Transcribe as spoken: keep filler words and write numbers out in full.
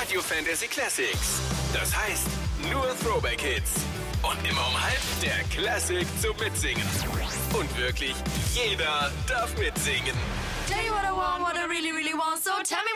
Radio Fantasy Classics. Das heißt, nur Throwback-Hits. Und immer um halb der Classic zum Mitsingen. Und wirklich jeder darf mitsingen. Tell you what I want, what I really, really want, so tell me